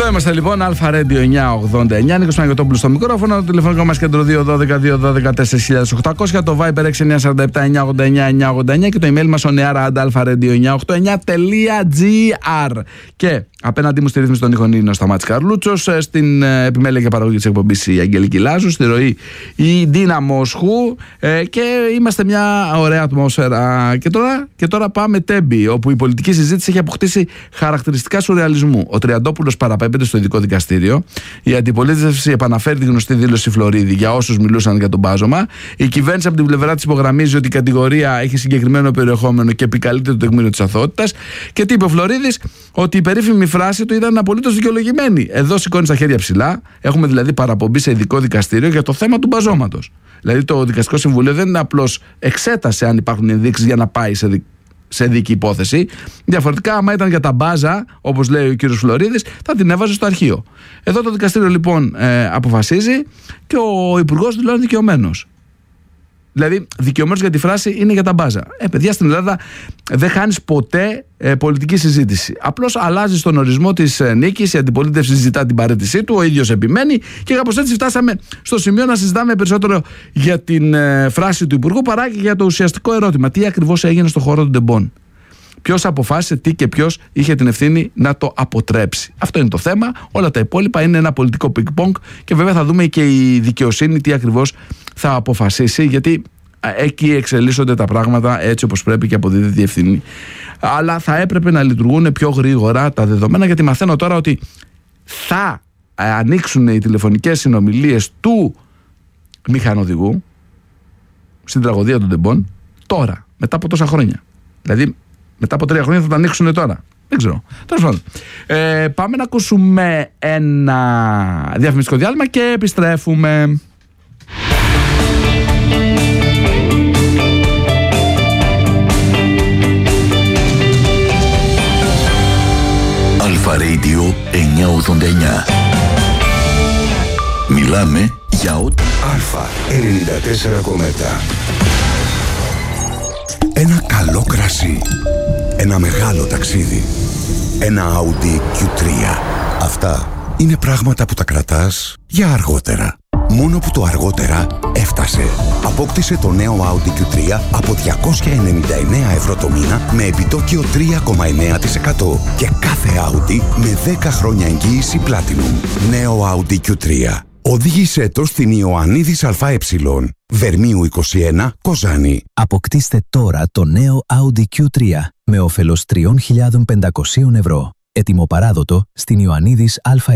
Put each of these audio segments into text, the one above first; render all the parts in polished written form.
είμαστε λοιπόν, Αλφα Radio 989, Νίκος Παναγιωτόπουλος στο μικρόφωνο, το τηλεφωνικό μας κέντρο 212-212-4800, το Viber 6947-989-989 και το email μας oneara@alpha-radio989.gr. Και απέναντί μου στη ρύθμιση των ήχων είναι ο Σταμάτης Καρλούτσος, στην επιμέλεια και παραγωγή της εκπομπής η Αγγελική Λάζου, στη ροή η Ντίνα Μόσχου, και είμαστε μια ωραία ατμόσφαιρα. Και τώρα πάμε Τέμπη, όπου η πολιτική συζήτηση έχει αποκτήσει χαρακτηριστικά σουρεαλισμού. Ο Τριαντόπουλος παραπέμπεται στο ειδικό δικαστήριο. Η αντιπολίτευση επαναφέρει τη γνωστή δήλωση Φλωρίδη για όσους μιλούσαν για τον μπάζωμα. Η κυβέρνηση από την πλευρά της υπογραμμίζει ότι η κατηγορία έχει συγκεκριμένο περιεχόμενο και επικαλείται το τεκμήριο της αθωότητας. Και τι είπε ο Φλωρίδης? Ότι η περίφημη φράση του ήταν απολύτως δικαιολογημένη. Εδώ σηκώνει τα χέρια ψηλά. Έχουμε δηλαδή παραπομπή σε ειδικό δικαστήριο για το θέμα του μπαζώματος. Δηλαδή το Δικαστικό Συμβούλιο δεν είναι απλώς εξέτασε αν υπάρχουν ενδείξεις για να πάει σε δίκη υπόθεση. Διαφορετικά, άμα ήταν για τα μπάζα, όπως λέει ο κύριος Φλωρίδης, θα την έβαζε στο αρχείο. Εδώ το δικαστήριο λοιπόν αποφασίζει και ο υπουργός δηλώνει δικαιωμένος. Δηλαδή, δικαιωμένος για τη φράση είναι για τα μπάζα. Παιδιά, στην Ελλάδα δεν χάνεις ποτέ πολιτική συζήτηση. Απλώς αλλάζει τον ορισμό της νίκης, η αντιπολίτευση ζητά την παραίτησή του, ο ίδιος επιμένει και κάπως έτσι φτάσαμε στο σημείο να συζητάμε περισσότερο για την φράση του υπουργού παρά και για το ουσιαστικό ερώτημα. Τι ακριβώς έγινε στο χώρο των τεμπών? Ποιος αποφάσισε τι και ποιος είχε την ευθύνη να το αποτρέψει? Αυτό είναι το θέμα. Όλα τα υπόλοιπα είναι ένα πολιτικό πινκ-πονγκ και βέβαια θα δούμε και η δικαιοσύνη τι ακριβώς θα αποφασίσει, γιατί εκεί εξελίσσονται τα πράγματα έτσι όπως πρέπει και αποδίδεται η ευθύνη. Αλλά θα έπρεπε να λειτουργούν πιο γρήγορα τα δεδομένα, γιατί μαθαίνω τώρα ότι θα ανοίξουν οι τηλεφωνικές συνομιλίες του μηχανοδηγού στην τραγωδία των τεμπών τώρα, μετά από τόσα χρόνια. Δηλαδή μετά από 3 χρόνια θα τα ανοίξουν τώρα. Δεν ξέρω. Τέλος πάντων. Πάμε να ακούσουμε ένα διαφημιστικό διάλειμμα και επιστρέφουμε. Αλφα Radio 989. Μιλάμε για ό,τι. Αλφα 94,7. Ένα καλό κρασί. Ένα μεγάλο ταξίδι. Ένα Audi Q3. Αυτά είναι πράγματα που τα κρατάς για αργότερα. Μόνο που το αργότερα έφτασε. Απόκτησε το νέο Audi Q3 από 299 ευρώ το μήνα με επιτόκιο 3,9% και κάθε Audi με 10 χρόνια εγγύηση Platinum. Νέο Audi Q3. Οδήγησέ το στην Ιωαννίδης ΑΕ, Βερμίου 21, Κοζάνη. Αποκτήστε τώρα το νέο Audi Q3 με όφελος 3.500 ευρώ. Έτοιμο παράδοτο στην Ιωαννίδης ΑΕ.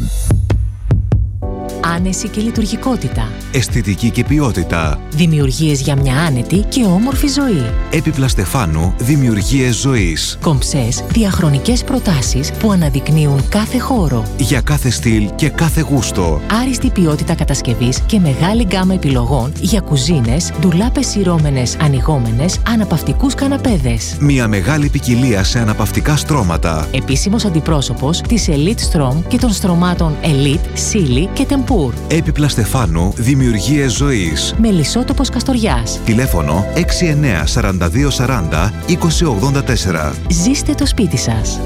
Άνεση και λειτουργικότητα. Αισθητική και ποιότητα. Δημιουργίες για μια άνετη και όμορφη ζωή. Έπιπλα Στεφάνου, δημιουργίες ζωής. Κομψές, διαχρονικές προτάσεις που αναδεικνύουν κάθε χώρο. Για κάθε στυλ και κάθε γούστο. Άριστη ποιότητα κατασκευής και μεγάλη γκάμα επιλογών για κουζίνες, ντουλάπες σειρώμενες, ανοιγόμενες, αναπαυτικούς καναπέδες. Μια μεγάλη ποικιλία σε αναπαυτικά στρώματα. Επίσημος αντιπρόσωπος της Elite Strom και των στρωμάτων Elite, Silly και Tempur. Έπιπλα Στεφάνου, δημιουργίες ζωής. Μελισσότοπος Καστοριάς. Τηλέφωνο 69 42 40 2084. Ζήστε το σπίτι σας.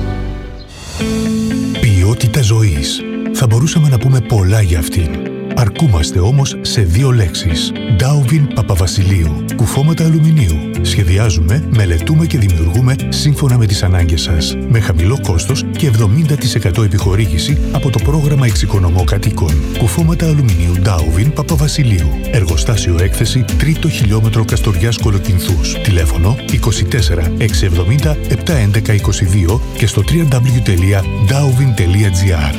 Ποιότητα ζωής. Θα μπορούσαμε να πούμε πολλά για αυτήν. Αρκούμαστε όμως σε 2 λέξεις. Ντάουβιν Παπαβασιλείου. Κουφώματα αλουμινίου. Σχεδιάζουμε, μελετούμε και δημιουργούμε σύμφωνα με τις ανάγκες σας. Με χαμηλό κόστος και 70% επιχορήγηση από το πρόγραμμα Εξοικονομώ Κατοίκων. Κουφώματα αλουμινίου Ντάουβιν Παπαβασιλείου. Εργοστάσιο έκθεση 3ο χιλιόμετρο Καστοριάς Κολοκυνθούς. Τηλέφωνο 24 670 711 22 και στο www.dauvin.gr.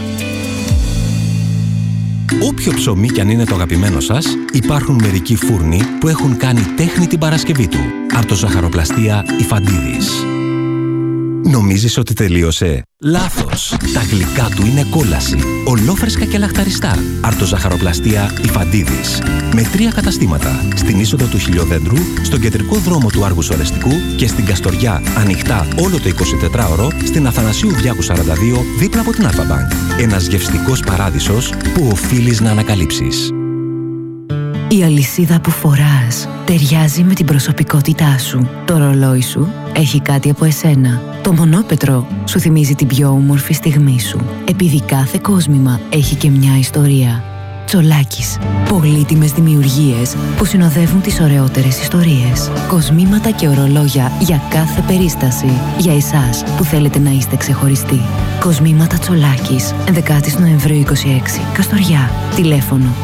Όποιο ψωμί κι αν είναι το αγαπημένο σας, υπάρχουν μερικοί φούρνοι που έχουν κάνει τέχνη την Παρασκευή του. Αρτοζαχαροπλαστεία Ιφαντίδης. Νομίζεις ότι τελείωσε? Λάθος! Τα γλυκά του είναι κόλαση. Ολόφρεσκα και λαχταριστά. Αρτοζαχαροπλαστεία Ιφαντίδης. Με 3 καταστήματα. Στην είσοδο του Χιλιοδέντρου, στον κεντρικό δρόμο του Άργους Ορεστικού και στην Καστοριά, ανοιχτά όλο το 24ωρο, στην Αθανασίου Διάκου 42, δίπλα από την Αλφα Bank. Ένας γευστικός παράδεισος που οφείλεις να ανακαλύψεις. Η αλυσίδα που φοράς ταιριάζει με την προσωπικότητά σου. Το ρολόι σου έχει κάτι από εσένα. Το μονόπετρο σου θυμίζει την πιο όμορφη στιγμή σου. Επειδή κάθε κόσμημα έχει και μια ιστορία. Τσολάκης. Πολύτιμες δημιουργίες που συνοδεύουν τις ωραιότερες ιστορίες. Κοσμήματα και ορολόγια για κάθε περίσταση. Για εσάς που θέλετε να είστε ξεχωριστοί. Κοσμήματα Τσολάκης. 11 Νοεμβρίου 26. Καστοριά. Τηλέφωνο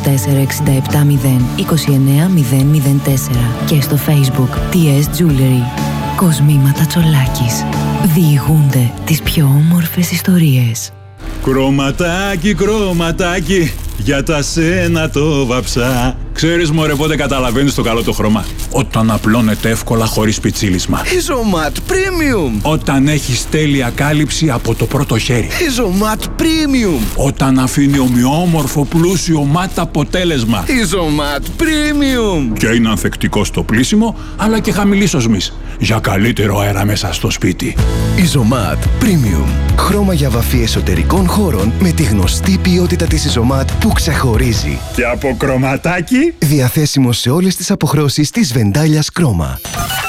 24670 και στο Facebook TS Jewelry. Κοσμήματα Τσολάκης. Διηγούνται τις πιο όμορφες ιστορίες. Κρωματάκι, κρωματάκι, για τα σένα το βαψά. Ξέρεις μωρέ πότε καταλαβαίνεις το καλό το χρώμα? Όταν απλώνεται εύκολα χωρίς πιτσίλισμα. Ιζωμάτ Premium. Όταν έχεις τέλεια κάλυψη από το πρώτο χέρι. Ιζωμάτ Premium. Όταν αφήνει ομοιόμορφο πλούσιο μάτ αποτέλεσμα. Ιζωμάτ Premium. Και είναι ανθεκτικό στο πλύσιμο αλλά και χαμηλής οσμής. Για καλύτερο αέρα μέσα στο σπίτι. Ιζωμάτ Premium. Χρώμα για βαφή εσωτερικών χώρων με τη γνωστή ποιότητα της Ιζωμάτ που ξεχωρίζει. Και από κρωματάκι. Διαθέσιμο σε όλες τις αποχρώσεις της Βεντάλιας Κρόμα.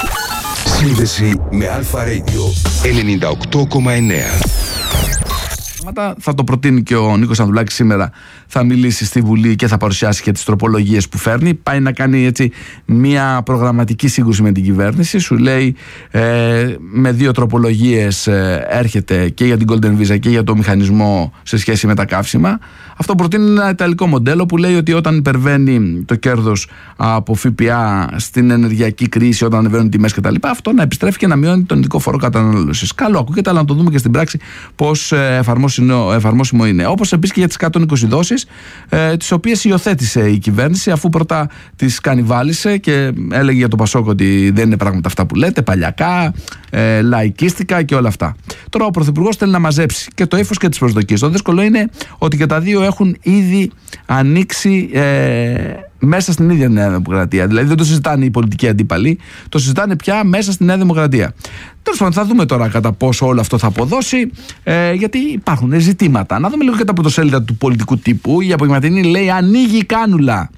Σύνδεση με Αλφα Radio 98,9. Θα το προτείνει και ο Νίκος Ανδουλάκης σήμερα. Θα μιλήσει στη Βουλή και θα παρουσιάσει και τις τροπολογίες που φέρνει. Πάει να κάνει έτσι μια προγραμματική σύγκρουση με την κυβέρνηση. Σου λέει με 2 τροπολογίες έρχεται και για την Golden Visa και για το μηχανισμό σε σχέση με τα καύσιμα. Αυτό προτείνει ένα ιταλικό μοντέλο που λέει ότι όταν υπερβαίνει το κέρδος από ΦΠΑ στην ενεργειακή κρίση, όταν ανεβαίνουν τιμές κτλ., αυτό να επιστρέφει και να μειώνει τον ειδικό φόρο κατανάλωσης. Καλό ακούγεται, αλλά να το δούμε και στην πράξη πώς εφαρμόσιμο είναι. Όπως επίσης και για τις 120 δόσεις, τις οποίες υιοθέτησε η κυβέρνηση, αφού πρώτα τις κανιβάλισε και έλεγε για το Πασόκ ότι δεν είναι πράγματα αυτά που λέτε, παλιακά, λαϊκίστικα και όλα αυτά. Τώρα ο Πρωθυπουργός θέλει να μαζέψει και το ύφος και τις προσδοκίες. Το δύσκολο είναι ότι και τα δύο έχουν ήδη ανοίξει μέσα στην ίδια Νέα Δημοκρατία. Δηλαδή δεν το συζητάνε οι πολιτικοί αντίπαλοι, το συζητάνε πια μέσα στη Νέα Δημοκρατία. Τέλος πάντων, θα δούμε τώρα κατά πόσο όλο αυτό θα αποδώσει, γιατί υπάρχουν ζητήματα. Να δούμε λίγο και τα πρωτοσέλιδα του πολιτικού τύπου. Η απογευματινή λέει ανοίγει η κάνουλα.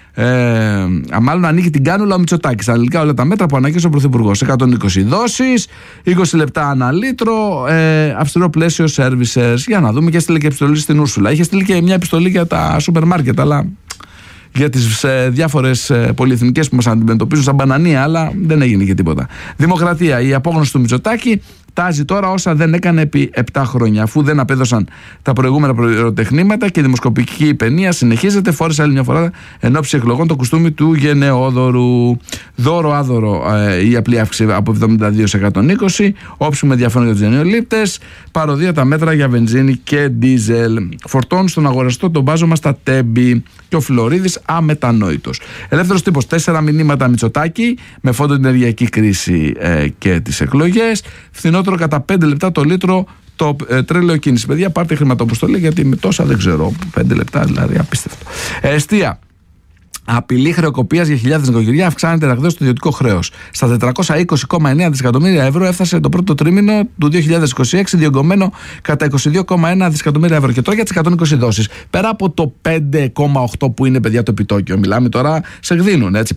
Μάλλον ανοίγει την κάνουλα ο Μητσοτάκης. Αναλυτικά όλα τα μέτρα που ανακοίνωσε ο Πρωθυπουργός. 120 δόσεις, 20 λεπτά ανά λίτρο, αυστηρό πλαίσιο services. Για να δούμε, και έστειλε και επιστολή στην Ούρσουλα. Είχε στείλει και μια επιστολή για τα σούπερ μάρκετ, αλλά για τις διάφορες πολυεθνικές που μας αντιμετωπίζουν σαν μπανανία, αλλά δεν έγινε και τίποτα. Δημοκρατία. Η απόγνωση του Μητσοτάκη τάζει τώρα όσα δεν έκανε επί 7 χρόνια. Αφού δεν απέδωσαν τα προηγούμενα πυροτεχνήματα και η δημοσκοπική παινία συνεχίζεται, φόρεσε άλλη μια φορά εν ώψη εκλογών το κουστούμι του γενναιόδωρου. Δώρο-άδωρο η απλή αύξηση από 72 σε 120, όψιμο ενδιαφέρον για τους γενναιολήπτες, παροδία τα μέτρα για βενζίνη και ντίζελ. Φορτώνουν στον αγοραστό τον μπάζωμα στα τέμπη. Και ο Φλωρίδης αμετανόητος. Ελεύθερος τύπος, 4 μηνύματα Μητσοτάκη με φόντο την ενεργειακή κρίση και τις εκλογές. Φθηνότερο κατά 5 λεπτά το λίτρο το τρέλαιο κίνηση. Παιδιά, πάρτε χρηματοποστολή, γιατί με τόσα δεν ξέρω. 5 λεπτά δηλαδή, απίστευτο. Εστία. Απειλή χρεοκοπίας για χιλιάδες νοικοκυριά, αυξάνεται ραγδαίως το ιδιωτικό χρέος. Στα 420,9 δισεκατομμύρια ευρώ έφτασε το πρώτο τρίμηνο του 2026, διωγγωμένο κατά 22,1 δισεκατομμύρια ευρώ. Και τώρα για τις 120 δόσεις. Πέρα από το 5,8 που είναι, παιδιά, το επιτόκιο, μιλάμε τώρα, σε γδίνουν, έτσι.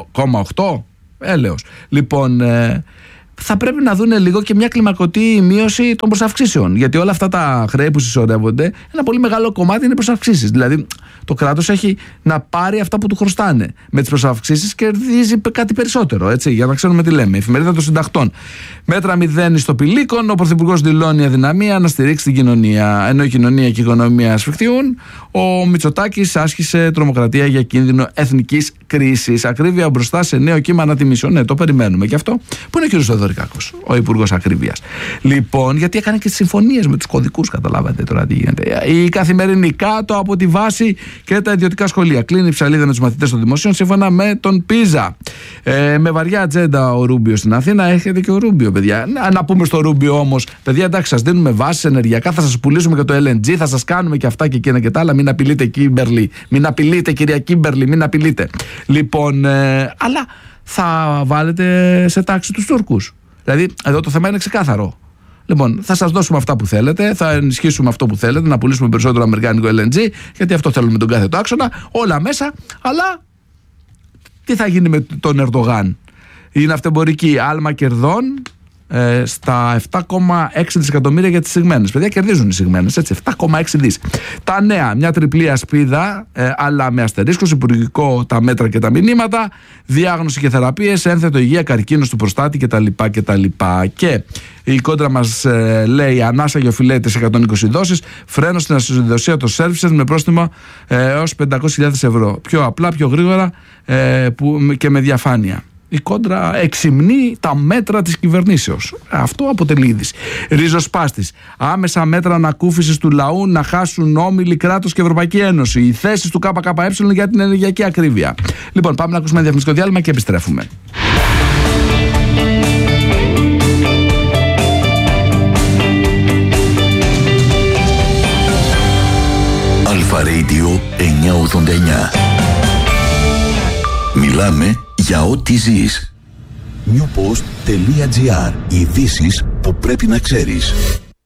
5,8 έλεος. Λοιπόν, θα πρέπει να δουν λίγο και μια κλιμακωτή μείωση των προσαυξήσεων. Γιατί όλα αυτά τα χρέη που συσσωρεύονται, ένα πολύ μεγάλο κομμάτι είναι προσαυξήσεις. Δηλαδή, το κράτος έχει να πάρει αυτά που του χρωστάνε. Με τις προσαυξήσεις κερδίζει κάτι περισσότερο, έτσι, για να ξέρουμε τι λέμε. Η εφημερίδα των συντακτών. Μέτρα μηδέν στο πηλίκον. Ο Πρωθυπουργός δηλώνει αδυναμία να στηρίξει την κοινωνία. Ενώ η κοινωνία και η οικονομία ασφιχτιούν, ο Μητσοτάκης άσκησε τρομοκρατία για κίνδυνο εθνικής κρίσης. Ακρίβεια μπροστά σε νέο κύμα ανατιμήσεων. Ναι, το περιμένουμε. Και αυτό που είναι ο κ. Θεοδωρικάκος, ο Υπουργός Ακρίβειας. Λοιπόν, γιατί έκανε και τις συμφωνίες με τους κωδικούς, καταλάβατε τώρα τι γίνεται. Η Καθημερινή, κάτω από τη βάση και τα ιδιωτικά σχολεία. Κλείνει η ψαλίδα με τους μαθητές των δημοσίων σύμφωνα με τον Πίζα. Με βαριά ατζέντα ο Ρούμπιο στην Αθήνα. Έρχεται και ο Ρούμπιο, παιδιά. Να πούμε στο Ρούμπιο όμως, παιδιά, εντάξει, σας δίνουμε βάσεις ενεργειακά, θα σας πουλήσουμε και το LNG, θα σας κάνουμε και αυτά και εκείνα και τα άλλα. Μην απειλείτε, Κίμπερλι. Μην απειλείτε, κυρία Κίμπερλι, μην απειλείτε. Λοιπόν, αλλά θα βάλετε σε τάξη τους Τούρκους. Δηλαδή, εδώ το θέμα είναι ξεκάθαρο. Λοιπόν, θα σας δώσουμε αυτά που θέλετε, θα ενισχύσουμε αυτό που θέλετε, να πουλήσουμε περισσότερο αμερικάνικο LNG, γιατί αυτό θέλουμε με τον κάθε το άξονα, όλα μέσα, αλλά τι θα γίνει με τον Ερντογάν? Η ναυτεμπορική άλμα κερδών στα 7,6 δισεκατομμύρια για τις συγμένες. Παιδιά, κερδίζουν οι συγμένες, έτσι, 7,6 δις. Τα νέα, μια τριπλή ασπίδα, αλλά με αστερίσκος, υπουργικό τα μέτρα και τα μηνύματα, διάγνωση και θεραπείες, ένθετο υγεία, καρκίνος του προστάτη κτλ. Και η κόντρα μας λέει ανάσα για οφειλέτες 120 δόσεις, φρένο στην ασυνδοσία των services με πρόστιμο έως 500.000 ευρώ. Πιο απλά, πιο γρήγορα και με διαφάνεια. Η κόντρα εξυμνεί τα μέτρα της κυβερνήσεως. Αυτό αποτελεί είδηση. Ριζοσπάστης. Άμεσα μέτρα ανακούφισης του λαού να χάσουν όμιλοι, κράτος και Ευρωπαϊκή Ένωση. Οι θέσεις του ΚΚΕ για την ενεργειακή ακρίβεια. Λοιπόν, πάμε να ακούσουμε ένα διαφημιστικό διάλειμμα και επιστρέφουμε. Αλφα Radio 989. Μιλάμε για ό,τι ζεις. newpost.gr. Ειδήσεις που πρέπει να ξέρεις.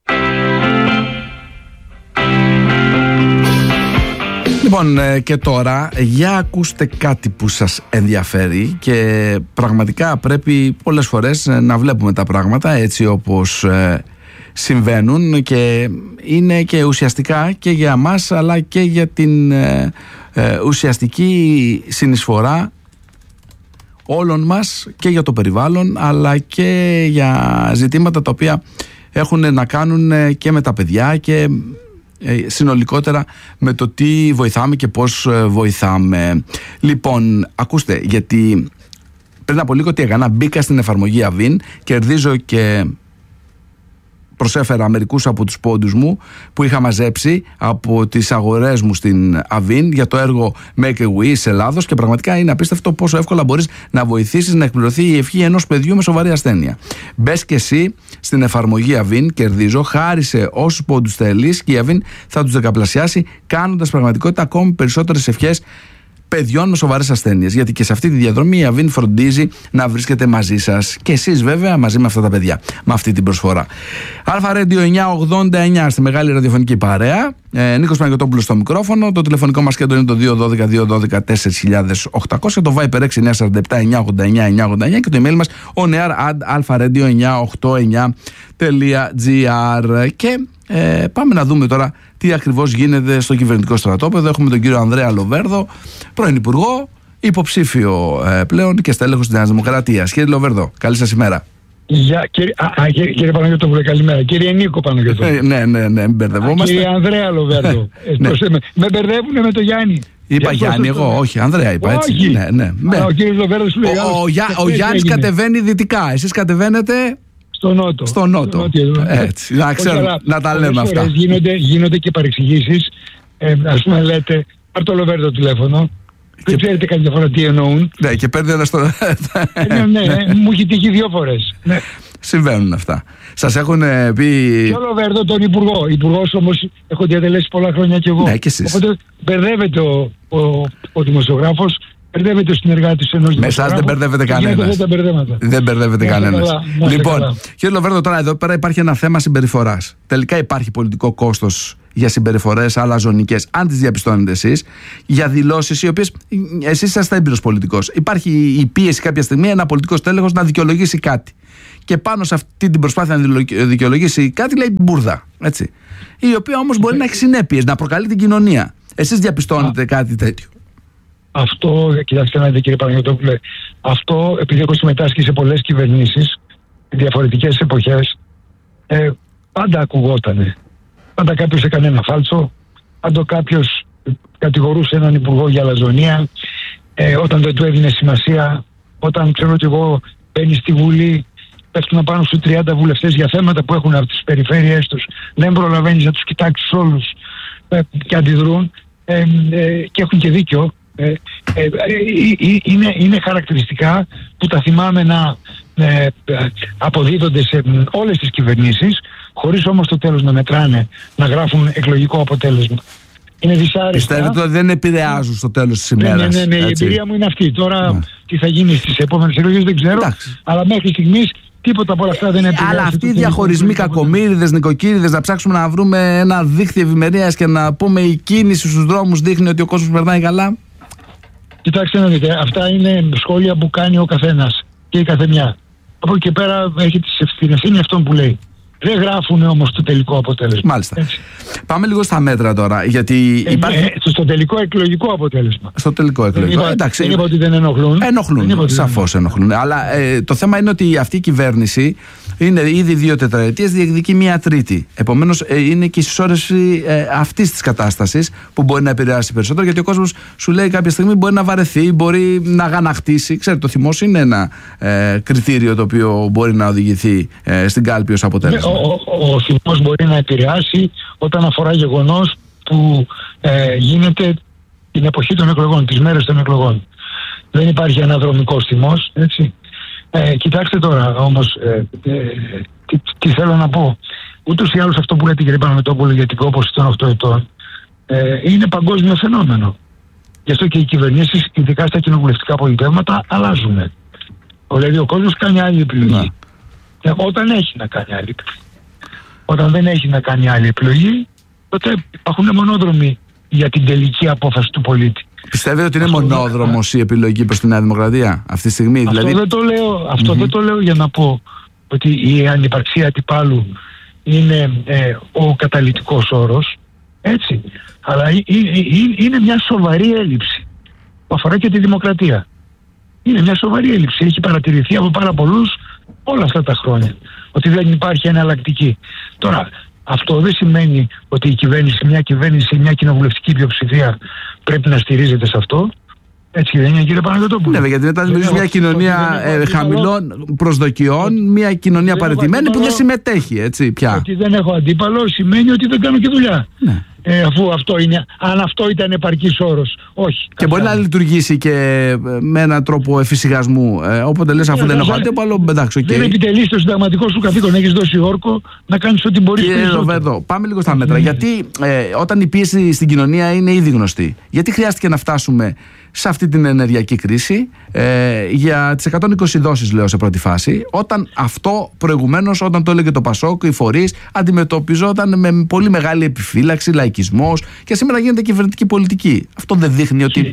Λοιπόν, και τώρα για ακούστε κάτι που σας ενδιαφέρει και πραγματικά πρέπει πολλές φορές να βλέπουμε τα πράγματα έτσι όπως συμβαίνουν και είναι και ουσιαστικά και για μας αλλά και για την ουσιαστική συνεισφορά όλων μας και για το περιβάλλον αλλά και για ζητήματα τα οποία έχουν να κάνουν και με τα παιδιά και συνολικότερα με το τι βοηθάμε και πώς βοηθάμε. Λοιπόν, ακούστε, γιατί πριν από λίγο τι έκανα, μπήκα στην εφαρμογή Avin, κερδίζω και προσέφερα μερικούς από τους πόντους μου που είχα μαζέψει από τις αγορές μου στην Avin για το έργο Make a Wish Ελλάδος και πραγματικά είναι απίστευτο πόσο εύκολα μπορείς να βοηθήσεις να εκπληρωθεί η ευχή ενός παιδιού με σοβαρή ασθένεια. Μπες και εσύ στην εφαρμογή Avin, κερδίζω, χάρισε όσους πόντους θέλεις και η Avin θα τους δεκαπλασιάσει κάνοντας πραγματικότητα ακόμη περισσότερες ευχές παιδιών με σοβαρές ασθένειες. Γιατί και σε αυτή τη διαδρομή η Avin φροντίζει να βρίσκεται μαζί σας και εσείς βέβαια μαζί με αυτά τα παιδιά, με αυτή την προσφορά. Αλφα Radio 989 στη μεγάλη ραδιοφωνική παρέα. Νίκος Παναγιωτόπουλος στο μικρόφωνο. Το τηλεφωνικό μας κέντρο είναι το 212-212-4800. Το Viper 6947-989-989 και το email μας onear@alpha-radio989.gr. Και πάμε να δούμε τώρα τι ακριβώς γίνεται στο κυβερνητικό στρατόπεδο. Έχουμε τον κύριο Ανδρέα Λοβέρδο, πρώην Υπουργό, υποψήφιο πλέον και στέλεχος της Νέας Δημοκρατίας. Κύριε Λοβέρδο, καλή σας ημέρα. Κύριε Παναγιώτοπουλε, καλημέρα. Κύριε Νίκο Παναγιώτοπουλε. Ναι, μην μπερδευόμαστε. Κύριε Ανδρέα Λοβέρδο. Με μπερδεύουν με το Γιάννη. Είπα Γιάννη εγώ, όχι, Ανδρέα είπα, έτσι. Όχι. Ναι. Ο κύριος Λοβέρδος λέει. Ο Γιάννης κατεβαίνει δυτικά, εσείς κατεβαίνετε στο νότο. Έτσι, να ξέρουμε, να τα λέμε αυτά. Γίνονται και παρεξηγήσεις. Ας πούμε λέτε, πάρ' το Λοβέρδο τηλέφωνο. Δεν ξέρετε κάποια φορά τι εννοούν. Ναι, και παίρνει ένα στο. Ναι, μου έχει τύχει 2 φορές. Ναι. Συμβαίνουν αυτά. Σας έχουν πει. Και ο Λοβέρδο τον Υπουργό. Υπουργός όμως έχω διατελέσει πολλά χρόνια κι εγώ. Ναι, και εσείς. Οπότε μπερδεύεται ο δημοσιογράφος, μπερδεύεται ο συνεργάτης ενός δημοσιογράφου. Με εσάς δεν μπερδεύεται κανένας. Δεν μπερδεύεται κανένας. Λοιπόν, κύριε Λοβέρδο, τώρα εδώ πέρα υπάρχει ένα θέμα συμπεριφοράς. Τελικά υπάρχει πολιτικό κόστος για συμπεριφορές αλαζονικές, αν τις διαπιστώνετε εσείς, για δηλώσεις οι οποίες εσείς είσαστε έμπειρος πολιτικός. Υπάρχει η πίεση κάποια στιγμή ένα πολιτικός τέλεχος να δικαιολογήσει κάτι. Και πάνω σε αυτή την προσπάθεια να δικαιολογήσει κάτι λέει μπουρδα. Έτσι. Η οποία όμως μπορεί να έχει συνέπειες, να προκαλεί την κοινωνία. Εσείς διαπιστώνετε κάτι τέτοιο? Αυτό, κοιτάξτε να δείτε κύριε Παναγιώτοπουλε, αυτό επειδή έχω συμμετάσχει σε πολλές κυβερνήσεις, διαφορετικές εποχές, πάντα ακουγότανε. Πάντα κάποιος έκανε ένα φάλτσο, πάντα κάποιος κατηγορούσε έναν υπουργό για αλαζονία, όταν δεν του έδινε σημασία, όταν ξέρω ότι εγώ μπαίνει στη Βουλή, πέφτουν πάνω στους 30 βουλευτές για θέματα που έχουν από τις περιφέρειές τους, δεν προλαβαίνεις να τους κοιτάξεις όλους και αντιδρούν και έχουν και δίκιο. Είναι χαρακτηριστικά που τα θυμάμαι να αποδίδονται σε όλες τις κυβερνήσεις, χωρίς όμως το τέλος να μετράνε, να γράφουν εκλογικό αποτέλεσμα. Είναι δυσάρεστα. Πιστεύετε ότι δεν επηρεάζουν στο τέλος της ημέρας? Ναι, η εμπειρία μου είναι αυτή. Τώρα τι θα γίνει στις επόμενες εκλογές δεν ξέρω, αλλά μέχρι στιγμής τίποτα από όλα αυτά δεν επηρεάζει. Αλλά αυτοί οι διαχωρισμοί κακομοίριδες, νοικοκύριδες, να ψάξουμε να βρούμε ένα δίχτυ ευημερίας και να πούμε η κίνηση στους δρόμους δείχνει ότι ο κόσμος περνάει καλά. Κοιτάξτε να δείτε, αυτά είναι σχόλια που κάνει ο καθένας και η καθεμιά. Από εκεί και πέρα έχει την ευθύνη αυτών που λέει. Δεν γράφουν όμως το τελικό αποτέλεσμα. Μάλιστα. Έτσι. Πάμε λίγο στα μέτρα τώρα. Γιατί υπάρχει... στο τελικό εκλογικό αποτέλεσμα. Στο τελικό εκλογικό. Εντάξει. Δεν είπα ότι δεν ενοχλούν. Ενοχλούν. Σαφώς ενοχλούν. Αλλά το θέμα είναι ότι αυτή η κυβέρνηση είναι ήδη 2 τετραετίες, διεκδικεί 1 τρίτη. Επομένως είναι και η συσσόρευση αυτής της κατάστασης που μπορεί να επηρεάσει περισσότερο. Γιατί ο κόσμος σου λέει κάποια στιγμή μπορεί να βαρεθεί, μπορεί να αγανακτήσει. Ξέρετε, το θυμός είναι ένα κριτήριο το οποίο μπορεί να οδηγηθεί στην κάλπη ως αποτέλεσμα. Ο θυμός μπορεί να επηρεάσει όταν αφορά γεγονός που γίνεται την εποχή των εκλογών, τις μέρες των εκλογών. Δεν υπάρχει αναδρομικός θυμός, έτσι. Κοιτάξτε τώρα όμως τι θέλω να πω. Ούτως ή άλλως αυτό που λέτε κύριε Παναγιωτόπουλο για την κόπωση των 8 ετών είναι παγκόσμιο φαινόμενο. Γι' αυτό και οι κυβερνήσεις, ειδικά στα κοινοβουλευτικά πολιτεύματα, αλλάζουν. Δηλαδή ο κόσμος κάνει άλλη επιλογή. Όταν έχει να κάνει άλλη επιλογή. Όταν δεν έχει να κάνει άλλη επιλογή, τότε υπάρχουν μονόδρομοι για την τελική απόφαση του πολίτη. Πιστεύετε ότι είναι μονόδρομος η επιλογή προς τη Νέα Δημοκρατία αυτή τη στιγμή? Αυτό δηλαδή... δεν το λέω για να πω ότι η ανυπαρξία αντιπάλου είναι ο καταλυτικός όρος, έτσι. Αλλά είναι μια σοβαρή έλλειψη που αφορά και τη δημοκρατία. Είναι μια σοβαρή έλλειψη. Έχει παρατηρηθεί από πάρα πολλούς όλα αυτά τα χρόνια ότι δεν υπάρχει εναλλακτική. Τώρα, αυτό δεν σημαίνει ότι μια κοινοβουλευτική πλειοψηφία πρέπει να στηρίζεται σε αυτό. Έτσι δεν είναι, κύριε Παναγιωτόπουλο? Ναι, γιατί μετά δημιουργεί μια κοινωνία χαμηλών προσδοκιών, μια κοινωνία παραιτημένη που δεν συμμετέχει, έτσι πια. Ότι δεν έχω αντίπαλο σημαίνει ότι δεν κάνω και δουλειά. Ναι. Αφού αυτό είναι, αν αυτό ήταν επαρκής όρος, όχι. Και μπορεί να λειτουργήσει και με έναν τρόπο εφησυχασμού. Όποτε λες, αφού δεν έχω αντίπαλο, εντάξει, δεν επιτελείς το συνταγματικό σου καθήκον. Έχεις δώσει όρκο να κάνεις ό,τι μπορείς. Κύριε Ροβέρδο, πάμε λίγο στα μέτρα. Γιατί όταν η πίεση στην κοινωνία είναι ήδη γνωστή, γιατί χρειάστηκε να φτάσουμε σε αυτή την ενεργειακή κρίση για τις 120 δόσεις, λέω, σε πρώτη φάση, όταν αυτό προηγουμένως, όταν το έλεγε το Πασόκ, οι φορείς αντιμετωπιζόταν με πολύ μεγάλη επιφύλαξη, λαϊκισμός, και σήμερα γίνεται κυβερνητική πολιτική. Αυτό δεν δείχνει ότι...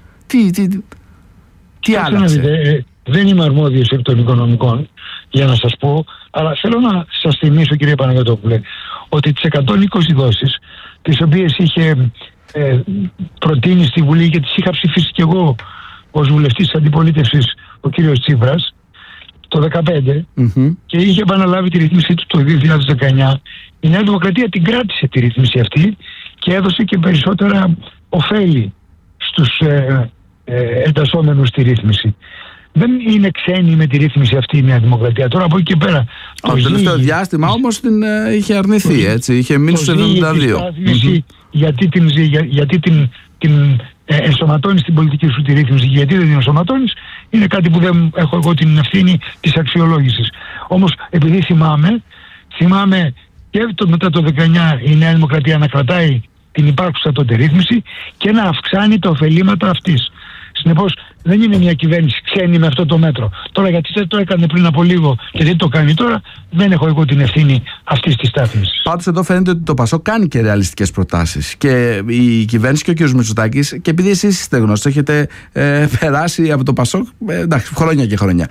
Τι άλλαξε? Δεν είμαι αρμόδιος επί των οικονομικών για να σας πω, αλλά θέλω να σας θυμίσω, κύριε Παναγιωτόπουλε, ότι τις 120 δόσεις, τις οποίες είχε προτείνει στη Βουλή και τις είχα ψηφίσει και εγώ ως βουλευτής της αντιπολίτευσης ο κύριος Τσίπρας το 2015 και είχε επαναλάβει τη ρύθμιση του το 2019, η Νέα Δημοκρατία την κράτησε τη ρύθμιση αυτή και έδωσε και περισσότερα ωφέλη στους εντασσόμενους στη ρύθμιση. Δεν είναι ξένη με τη ρύθμιση αυτή η Νέα Δημοκρατία. Τώρα από εκεί και πέρα. Το τελευταίο διάστημα όμως την είχε αρνηθεί, έτσι. Είχε μείνει στους 72. Γιατί την ενσωματώνεις στην πολιτική σου τη ρύθμιση, γιατί δεν την ενσωματώνεις, είναι κάτι που δεν έχω εγώ την ευθύνη της αξιολόγησης. Όμως επειδή θυμάμαι και μετά το 19 η Νέα Δημοκρατία να κρατάει την υπάρχουσα τότε ρύθμιση και να αυξάνει τα ωφελήματα αυτής. Συνεπώς δεν είναι μια κυβέρνηση ξένη με αυτό το μέτρο. Τώρα γιατί δεν το έκανε πριν από λίγο και δεν το κάνει τώρα, δεν έχω εγώ την ευθύνη αυτής της στάθμισης. Πάντως εδώ φαίνεται ότι το Πασόκ κάνει και ρεαλιστικές προτάσεις. Και η κυβέρνηση και ο κ. Μητσοτάκης, και επειδή εσείς είστε γνωστοί, έχετε περάσει από το Πασόκ χρόνια και χρόνια.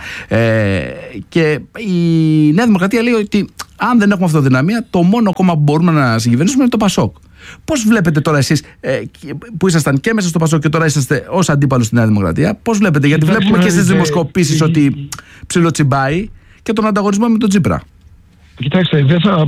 Και η Νέα Δημοκρατία λέει ότι αν δεν έχουμε αυτοδυναμία, το μόνο κόμμα που μπορούμε να συγκυβερνήσουμε είναι το Πασόκ. Πώς βλέπετε τώρα εσείς που ήσασταν και μέσα στο Πασόκ και τώρα είσαστε ως αντίπαλος στη Νέα Δημοκρατία, πώς βλέπετε? Γιατί βλέπουμε και στις δημοσκοπήσεις ότι ψιλοτσιμπάει και τον ανταγωνισμό με τον Τσίπρα. Κοιτάξτε, δεν θα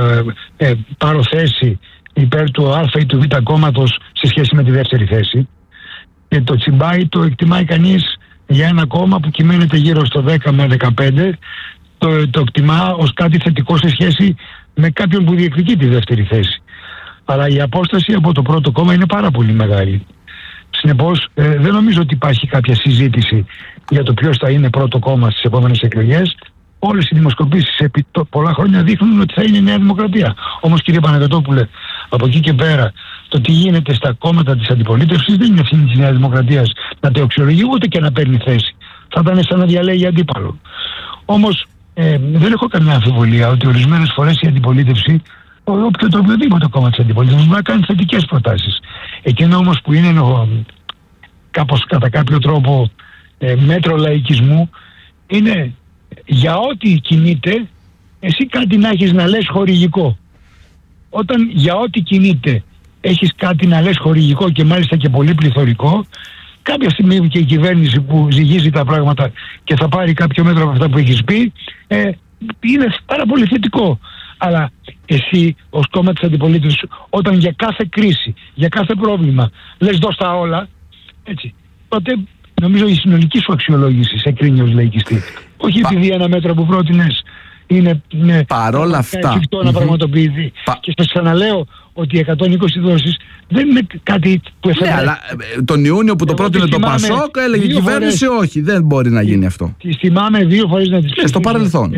πάρω θέση υπέρ του Α ή του Β κόμματος σε σχέση με τη δεύτερη θέση. Και το τσιμπάει το εκτιμάει κανείς για ένα κόμμα που κυμαίνεται γύρω στο 10 με 15. Το εκτιμά ως κάτι θετικό σε σχέση με κάποιον που διεκδικεί τη δεύτερη θέση. Αλλά η απόσταση από το πρώτο κόμμα είναι πάρα πολύ μεγάλη. Συνεπώς δεν νομίζω ότι υπάρχει κάποια συζήτηση για το ποιος θα είναι πρώτο κόμμα στις επόμενες εκλογές. Όλες οι δημοσκοπήσεις επί πολλά χρόνια δείχνουν ότι θα είναι η Νέα Δημοκρατία. Όμως, κύριε Παναγιωτόπουλε, από εκεί και πέρα, το τι γίνεται στα κόμματα της αντιπολίτευσης δεν είναι ευθύνη της Νέας Δημοκρατίας να το αξιολογεί ούτε και να παίρνει θέση. Θα ήταν σαν να διαλέγει αντίπαλο. Όμως δεν έχω καμιά αμφιβολία ότι ορισμένες φορές η αντιπολίτευση, το οποιοδήποτε κόμμα της αντιπολίτευσης, μπορεί να κάνει θετικές προτάσεις. Εκείνο όμως που είναι κάπως κατά κάποιο τρόπο μέτρο λαϊκισμού, είναι για ό,τι κινείται εσύ κάτι να έχεις να λες χορηγικό. Όταν για ό,τι κινείται έχεις κάτι να λες χορηγικό και μάλιστα και πολύ πληθωρικό, κάποια στιγμή και η κυβέρνηση που ζυγίζει τα πράγματα και θα πάρει κάποιο μέτρο από αυτά που έχεις πει, είναι πάρα πολύ θετικό. Αλλά εσύ ως κόμμα της αντιπολίτευσης, όταν για κάθε κρίση, για κάθε πρόβλημα λες δώσ' τα όλα, έτσι, τότε νομίζω η συνολική σου αξιολόγηση σε κρίνει ως λαϊκιστή. Όχι επειδή ένα μέτρο που πρότεινες είναι παρόλα αυτά εφικτό να πραγματοποιηθεί. Και σας ξαναλέω ότι οι 120 δόσεις δεν είναι κάτι που εφεύρε. Ναι, αλλά τον Ιούνιο που το πρότεινε το Πασόκ, έλεγε η κυβέρνηση όχι, δεν μπορεί να γίνει αυτό. Τις θυμάμαι 2 φορές να τις ψηφίσω. Στο παρελθόν.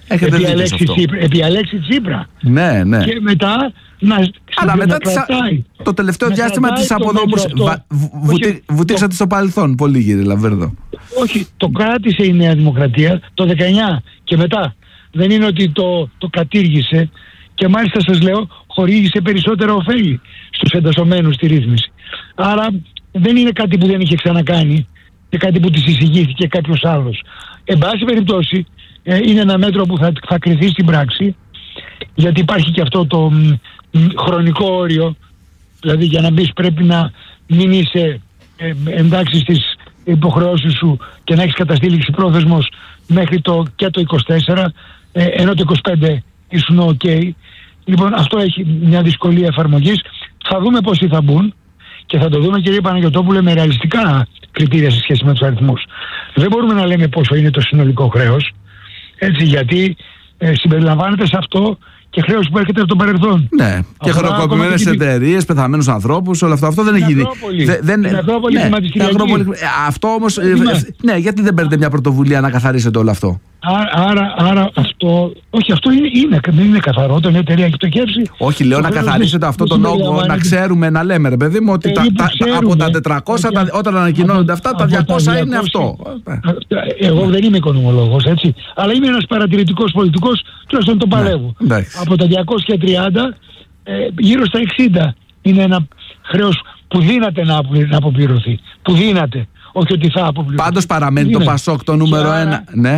Επί Αλέξη Τσίπρα. Ναι. Και μετά αλλά μετά το τελευταίο διάστημα της αποδόμησης βουτήξατε στο παρελθόν πολύ, κύριε Λαβέρδο. Όχι, το κράτησε η Νέα Δημοκρατία το 19 και μετά. Δεν είναι ότι το κατήργησε και μάλιστα σας λέω χορήγησε περισσότερα ωφέλη στους εντασσομένους στη ρύθμιση. Άρα δεν είναι κάτι που δεν είχε ξανακάνει και κάτι που της εισηγήθηκε κάποιος άλλος. Εν πάση περιπτώσει είναι ένα μέτρο που θα κριθεί στην πράξη, γιατί υπάρχει και αυτό το χρονικό όριο, δηλαδή για να μπεις πρέπει να μην είσαι εντάξει στις υποχρεώσεις σου και να έχεις καταστήλει πρόθεσμος μέχρι το 24, ενώ το 25 ήσουν ok. Λοιπόν, αυτό έχει μια δυσκολία εφαρμογής. Θα δούμε πόσοι θα μπουν και θα το δούμε, κύριε Παναγιωτόπουλε, με ρεαλιστικά κριτήρια σε σχέση με τους αριθμούς. Δεν μπορούμε να λέμε πόσο είναι το συνολικό χρέος, έτσι, γιατί συμπεριλαμβάνεται σε αυτό και χρέος που έρχεται από το παρελθόν. Ναι, και χρεοκοπημένες εταιρείες, πεθαμένους ανθρώπους, όλο αυτό δεν έχει γίνει. Την Ακρόπολη χρηματιστηριακή. Αυτό όμως, ναι, γιατί δεν παίρνετε μια πρωτοβουλία να καθαρίσετε όλο αυτό? Άρα αυτό, όχι, αυτό δεν είναι καθαρό, όταν η εταιρεία έχει πτωχεύσει. Όχι, λέω να καθαρίσετε αυτό τον όγκο, να ξέρουμε, να λέμε, ρε παιδί μου, ότι από τα 400, όταν ανακοινώνονται αυτά, τα 200 είναι αυτό. Εγώ δεν είμαι οικονομολόγος, έτσι, αλλά είμαι ένας παρατηρητικός πολιτικός, τουλάχιστον το παλεύω. Από τα 230, γύρω στα 60 είναι ένα χρέος που δύναται να αποπληρωθεί. Που δύναται. Όχι ότι θα αποπληρωθεί. Πάντως παραμένει το Πασόκ το νούμερο 1. Ναι.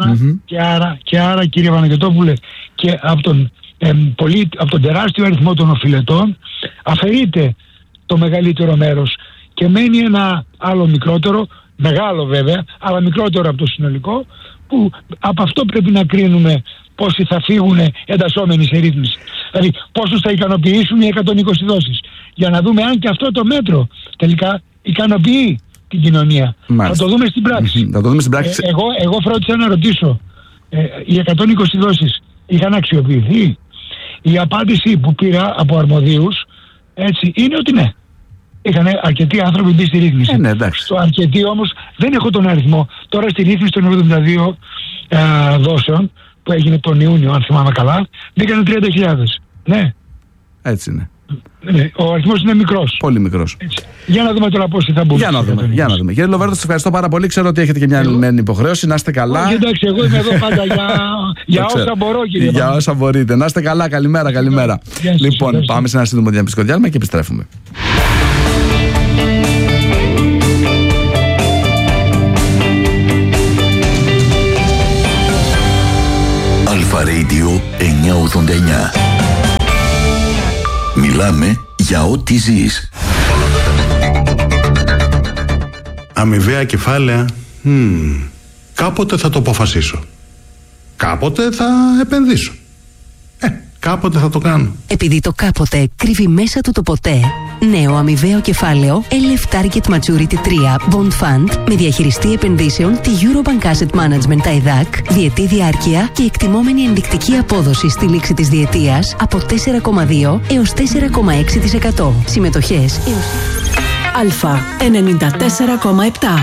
Και άρα, κύριε Παναγιωτόπουλε, και από τον τεράστιο αριθμό των οφειλετών αφαιρείται το μεγαλύτερο μέρος και μένει ένα άλλο μικρότερο, μεγάλο βέβαια, αλλά μικρότερο από το συνολικό, που από αυτό πρέπει να κρίνουμε πόσοι θα φύγουν εντασσόμενοι σε ρύθμιση. Δηλαδή πόσους θα ικανοποιήσουν οι 120 δόσεις. Για να δούμε αν και αυτό το μέτρο τελικά ικανοποιεί την κοινωνία. Μάλιστα. Θα το δούμε στην πράξη. Θα το δούμε στην πράξη. Εγώ φρόντισα να ρωτήσω, οι 120 δόσεις είχαν αξιοποιηθεί? Η απάντηση που πήρα από αρμοδίους, έτσι, είναι ότι ναι. Είχαν αρκετοί άνθρωποι μπει στη ρύθμιση. Ναι, στο αρκετοί όμως δεν έχω τον αριθμό. Τώρα στη ρύθμιση των 72 δόσεων που έγινε τον Ιούνιο, αν θυμάμαι καλά, μπήκαν 30.000. Ναι. Έτσι είναι. Ναι, ο αριθμός είναι μικρός. Πολύ μικρός. Έτσι. Για να δούμε τώρα πόσοι θα μπουν. Για να δούμε. Κύριε Λοβέρδο, σας ευχαριστώ πάρα πολύ. Ξέρω ότι έχετε και μια ανηλυμένη υποχρέωση. Να είστε καλά. Όχι, εντάξει, εγώ είμαι εδώ πάντα για όσα μπορώ, κύριε. Για όσα μπορείτε. Να είστε καλά. Καλημέρα. Λοιπόν, πάμε σε ένα σύντομο διαφημιστικό διάλειμμα και επιστρέφουμε. Αλφα Radio 989. Μιλάμε για ό,τι ζεις. Αμοιβαία κεφάλαια. Κάποτε θα το αποφασίσω. Κάποτε θα επενδύσω. Κάποτε θα το κάνω. Επειδή το κάποτε κρύβει μέσα του το ποτέ. Νέο αμοιβαίο κεφάλαιο LF Target Maturity 3 Bond Fund με διαχειριστή επενδύσεων τη Eurobank Asset Management TAIDAC, διετή διάρκεια και εκτιμόμενη ενδεικτική απόδοση στη λήξη της διετίας από 4,2 έως 4,6%. Συμμετοχές έως Α 94,7.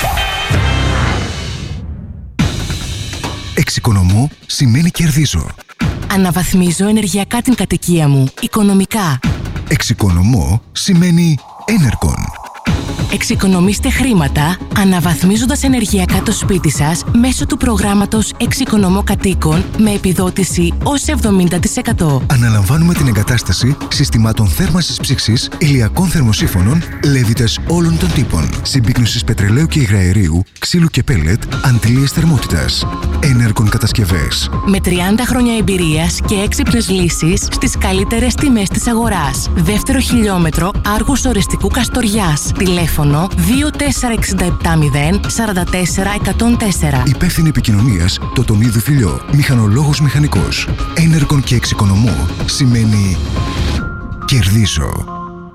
Εξοικονομώ σημαίνει κερδίζω. Αναβαθμίζω ενεργειακά την κατοικία μου, οικονομικά. Εξοικονομώ σημαίνει Enercon. Εξοικονομήστε χρήματα αναβαθμίζοντας ενεργειακά το σπίτι σας μέσω του προγράμματος Εξοικονομώ Κατοίκων με επιδότηση ως 70%. Αναλαμβάνουμε την εγκατάσταση συστημάτων θέρμανσης ψήξης, ηλιακών θερμοσύφωνων, λέβητες όλων των τύπων, συμπίκνωσης πετρελαίου και υγραερίου, ξύλου και πέλετ, αντλίες θερμότητας. Ενέργων κατασκευές. Με 30 χρόνια εμπειρίας και έξυπνες λύσεις στις καλύτερες τιμές της αγοράς. Δεύτερο χιλιόμετρο Άργους Ορεστικού Καστοριάς. Τηλέφωνο 24670 44 104. Υπεύθυνη επικοινωνίας Τοτονίδου Φιλιό. Μηχανολόγος μηχανικός. Ενέργων και εξοικονομώ σημαίνει κερδίζω.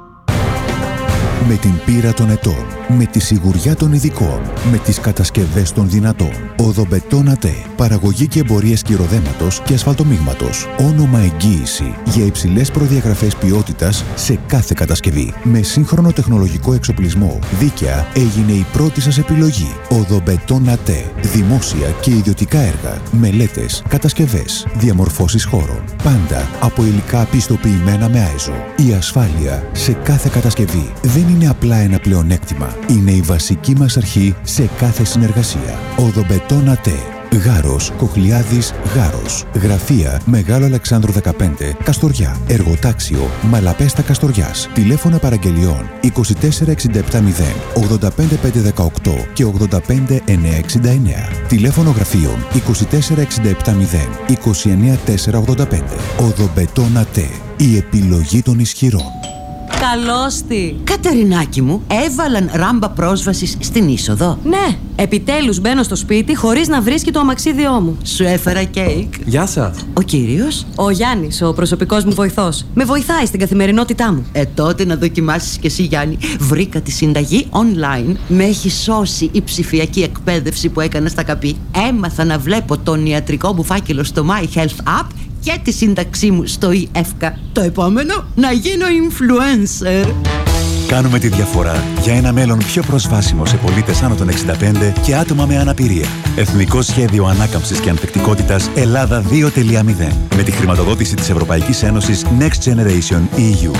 Με την πείρα των ετών, με τη σιγουριά των ειδικών, με τις κατασκευές των δυνατών. Οδομπετόν ΑΤΕ. Παραγωγή και εμπορία σκυροδέματος και ασφαλτομίγματος. Όνομα εγγύηση για υψηλές προδιαγραφές ποιότητας σε κάθε κατασκευή. Με σύγχρονο τεχνολογικό εξοπλισμό. Δίκαια έγινε η πρώτη σας επιλογή. Οδομπετόν ΑΤΕ. Δημόσια και ιδιωτικά έργα. Μελέτες, κατασκευές, διαμορφώσεις χώρων. Πάντα από υλικά πιστοποιημένα με άεζο. Η ασφάλεια σε κάθε κατασκευή δεν είναι απλά ένα πλεονέκτημα. Είναι η βασική μας αρχή σε κάθε συνεργασία. Οδομπετόν ΑΤΕ. Γάρος, Κοχλιάδης, Γάρος. Γραφεία Μεγάλο Αλεξάνδρου 15, Καστοριά. Εργοτάξιο Μαλαπέστα Καστοριάς. Τηλέφωνα παραγγελιών 24670 85518 και 85969. Τηλέφωνο γραφείων 24670 29485. Οδομπετόν ΑΤΕ. Η επιλογή των ισχυρών. Καλώς τη! Κατερινάκη μου, έβαλαν ράμπα πρόσβασης στην είσοδο. Ναι, επιτέλους μπαίνω στο σπίτι χωρίς να βρίσκει το αμαξίδιό μου. Σου έφερα κέικ. Γεια σας. Ο κύριος? Ο Γιάννης, ο προσωπικός μου βοηθός. Με βοηθάει στην καθημερινότητά μου. Τότε να δοκιμάσεις κι εσύ, Γιάννη. Βρήκα τη συνταγή online. Με έχει σώσει η ψηφιακή εκπαίδευση που έκανα στα ΚΑΠΗ. Έμαθα να βλέπω τον ιατρικό μου φάκελο στο My Health App και τη σύνταξή μου στο eFK. Το επόμενο, να γίνω influencer. Κάνουμε τη διαφορά για ένα μέλλον πιο προσβάσιμο σε πολίτες άνω των 65 και άτομα με αναπηρία. Εθνικό Σχέδιο Ανάκαμψης και Ανθεκτικότητας Ελλάδα 2.0. Με τη χρηματοδότηση της Ευρωπαϊκής Ένωσης Next Generation EU.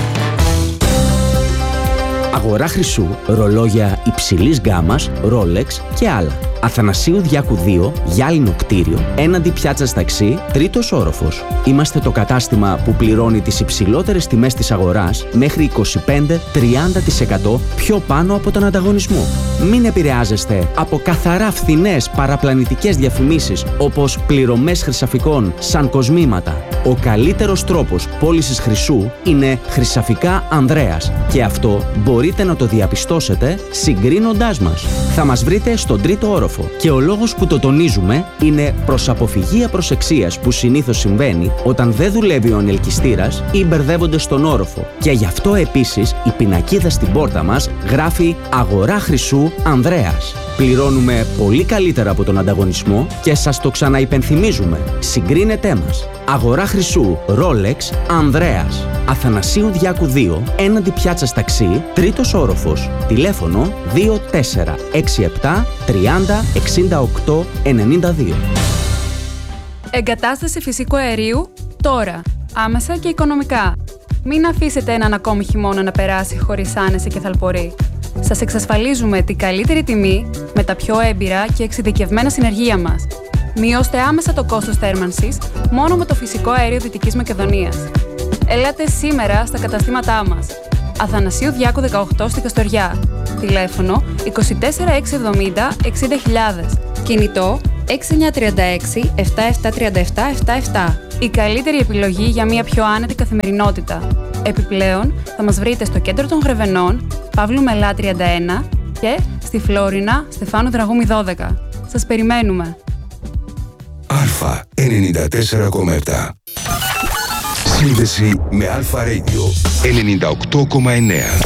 Αγορά χρυσού, ρολόγια υψηλής γκάμας, Rolex και άλλα. Αθανασίου Διάκου 2, γυάλινο κτίριο, έναντι πιάτσας ταξί, τρίτος όροφος. Είμαστε το κατάστημα που πληρώνει τις υψηλότερες τιμές της αγοράς μέχρι 25-30% πιο πάνω από τον ανταγωνισμό. Μην επηρεάζεστε από καθαρά φθηνές παραπλανητικές διαφημίσεις όπως πληρωμές χρυσαφικών σαν κοσμήματα. Ο καλύτερος τρόπος πώλησης χρυσού είναι Χρυσαφικά Ανδρέας και αυτό μπορείτε να το διαπιστώσετε συγκρίνοντάς μας. Θα μας βρείτε στον τρίτο όροφο. Και ο λόγος που το τονίζουμε είναι προς αποφυγή απροσεξίας που συνήθως συμβαίνει όταν δεν δουλεύει ο ανελκυστήρας ή μπερδεύονται στον όροφο. Και γι' αυτό επίσης η πινακίδα στην πόρτα μας γράφει «Αγορά χρυσού Ανδρέας». Πληρώνουμε πολύ καλύτερα από τον ανταγωνισμό και σας το ξαναυπενθυμίζουμε. Συγκρίνετέ μας. Αγορά χρυσού Rolex Ανδρέας. Αθανασίου Διάκου 2, έναντι πιάτσας ταξί, τρίτος όροφος. Τηλέφωνο 2467 30 68 92. Εγκατάσταση φυσικού αερίου τώρα. Άμεσα και οικονομικά. Μην αφήσετε έναν ακόμη χειμώνα να περάσει χωρίς άνεση και θαλπορή. Σας εξασφαλίζουμε την καλύτερη τιμή με τα πιο έμπειρα και εξειδικευμένα συνεργεία μας. Μειώστε άμεσα το κόστος θέρμανσης μόνο με το φυσικό αέριο Δυτικής Μακεδονίας. Ελάτε σήμερα στα καταστήματά μας. Αθανασίου Διάκου 18 στη Καστοριά. Τηλέφωνο 24670 60.000. Κινητό 6936 7737 77. Η καλύτερη επιλογή για μια πιο άνετη καθημερινότητα. Επιπλέον, θα μας βρείτε στο κέντρο των Γρεβενών, Παύλου Μελά 31 και στη Φλόρινα, Στεφάνου Δραγούμη 12. Σας περιμένουμε. Αλφα 94,7. Σύνδεση με Αλφα Radio 98,9.